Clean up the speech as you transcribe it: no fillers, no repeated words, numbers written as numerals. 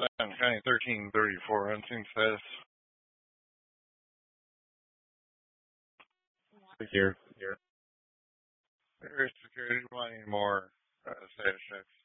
Fountain County 1334, unseen status. Here. Area security, do you want any more status checks?